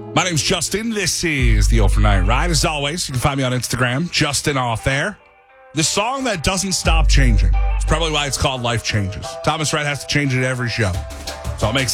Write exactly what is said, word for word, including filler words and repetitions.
My name's Justin. This is the Overnight Ride. As always, you can find me on Instagram, Justin Off Air. The song that doesn't stop changing. It's probably why it's called Life Changes. Thomas Rhett has to change it every show. So it makes